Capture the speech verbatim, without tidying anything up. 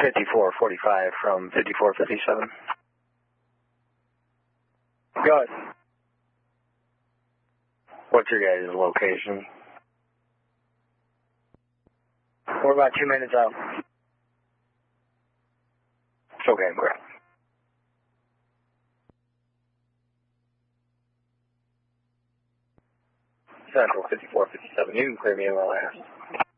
fifty-four forty-five from fifty-four fifty-seven. Go ahead. What's your guys' location? We're about two minutes out. It's okay, bro. Central fifty-four fifty-seven. You can clear me in while I ask.